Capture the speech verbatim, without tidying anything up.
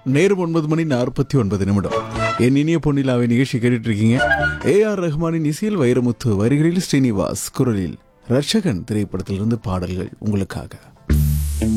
நேரம் ஒன்பது மணி நாற்பத்தி ஒன்பது நிமிடம். என் இனிய பொன்னிலாவை நிகழ்ச்சி கேட்டுட்டு இருக்கீங்க. ஏ ஆர் ரஹ்மானின் இசையில் வைரமுத்து, வரிகளில் ஸ்ரீனிவாஸ், குரலில் ரட்சகன் திரைப்படத்திலிருந்து பாடல்கள் உங்களுக்காக.